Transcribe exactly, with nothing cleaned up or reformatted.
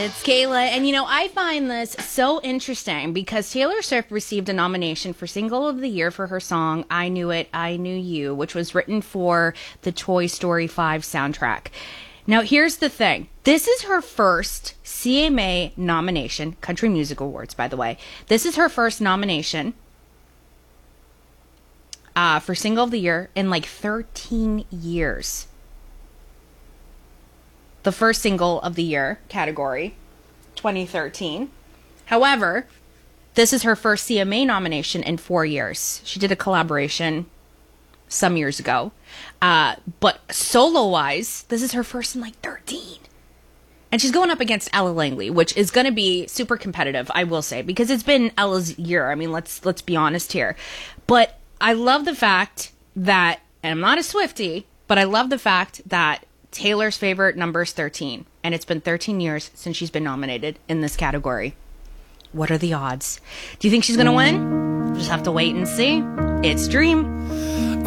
it's Kayla. And, you know, I find this so interesting because Taylor Swift received a nomination for Single of the Year for her song, I Knew It, I Knew You, which was written for the Toy Story five soundtrack. Now, here's the thing. This is her first C M A nomination, Country Music Awards, by the way. This is her first nomination uh, for Single of the Year in like thirteen years. The first Single of the Year category, twenty thirteen. However, this is her first C M A nomination in four years. She did a collaboration some years ago. Uh, but solo-wise, this is her first in like thirteen. And she's going up against Ella Langley, which is going to be super competitive, I will say, because it's been Ella's year. I mean, let's let's be honest here. But I love the fact that, and I'm not a Swiftie, but I love the fact that Taylor's favorite number is thirteen, and it's been thirteen years since she's been nominated in this category. What are the odds? Do you think she's going to win? We'll just have to wait and see. It's Dream.